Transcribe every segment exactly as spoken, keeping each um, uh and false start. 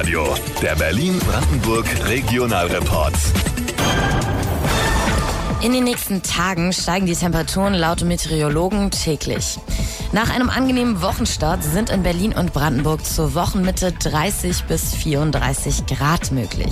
Radio, der Berlin-Brandenburg Regionalreport. In den nächsten Tagen steigen die Temperaturen laut Meteorologen täglich. Nach einem angenehmen Wochenstart sind in Berlin und Brandenburg zur Wochenmitte dreißig bis vierunddreißig Grad möglich.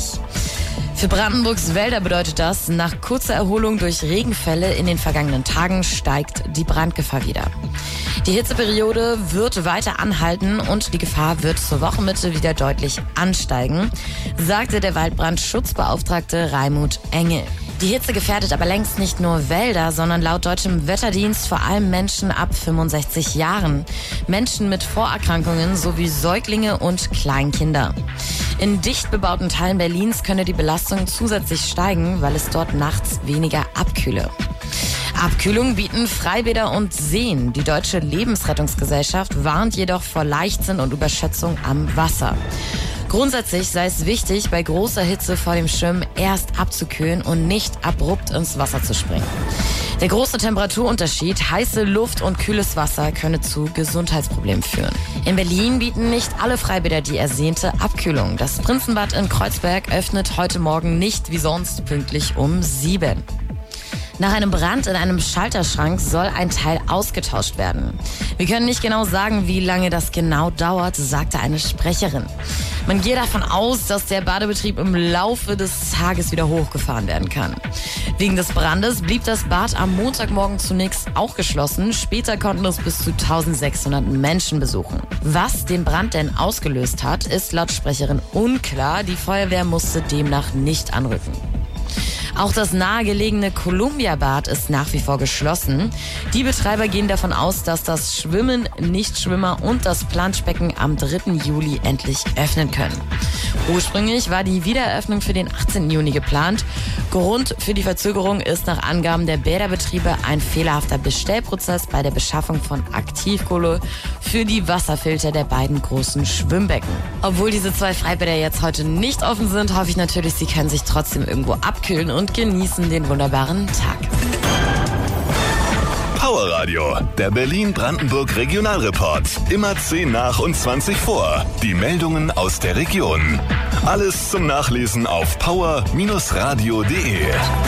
Für Brandenburgs Wälder bedeutet das, nach kurzer Erholung durch Regenfälle in den vergangenen Tagen steigt die Brandgefahr wieder. Die Hitzeperiode wird weiter anhalten und die Gefahr wird zur Wochenmitte wieder deutlich ansteigen, sagte der Waldbrandschutzbeauftragte Raimund Engel. Die Hitze gefährdet aber längst nicht nur Wälder, sondern laut deutschem Wetterdienst vor allem Menschen ab fünfundsechzig Jahren, Menschen mit Vorerkrankungen sowie Säuglinge und Kleinkinder. In dicht bebauten Teilen Berlins könne die Belastung zusätzlich steigen, weil es dort nachts weniger abkühle. Abkühlung bieten Freibäder und Seen. Die Deutsche Lebensrettungsgesellschaft warnt jedoch vor Leichtsinn und Überschätzung am Wasser. Grundsätzlich sei es wichtig, bei großer Hitze vor dem Schwimmen erst abzukühlen und nicht abrupt ins Wasser zu springen. Der große Temperaturunterschied, heiße Luft und kühles Wasser könne zu Gesundheitsproblemen führen. In Berlin bieten nicht alle Freibäder die ersehnte Abkühlung. Das Prinzenbad in Kreuzberg öffnet heute Morgen nicht wie sonst pünktlich um sieben. Nach einem Brand in einem Schalterschrank soll ein Teil ausgetauscht werden. Wir können nicht genau sagen, wie lange das genau dauert, sagte eine Sprecherin. Man gehe davon aus, dass der Badebetrieb im Laufe des Tages wieder hochgefahren werden kann. Wegen des Brandes blieb das Bad am Montagmorgen zunächst auch geschlossen. Später konnten es bis zu eintausendsechshundert Menschen besuchen. Was den Brand denn ausgelöst hat, ist laut Sprecherin unklar. Die Feuerwehr musste demnach nicht anrücken. Auch das nahegelegene Columbia-Bad ist nach wie vor geschlossen. Die Betreiber gehen davon aus, dass das Schwimmen, Nichtschwimmer und das Planschbecken am dritten Juli endlich öffnen können. Ursprünglich war die Wiedereröffnung für den achtzehnten Juni geplant. Grund für die Verzögerung ist nach Angaben der Bäderbetriebe ein fehlerhafter Bestellprozess bei der Beschaffung von Aktivkohle für die Wasserfilter der beiden großen Schwimmbecken. Obwohl diese zwei Freibäder jetzt heute nicht offen sind, hoffe ich natürlich, sie können sich trotzdem irgendwo abkühlen und genießen den wunderbaren Tag. Power Radio, der Berlin-Brandenburg Regionalreport. Immer zehn nach und zwanzig vor. Die Meldungen aus der Region. Alles zum Nachlesen auf power Bindestrich radio punkt de.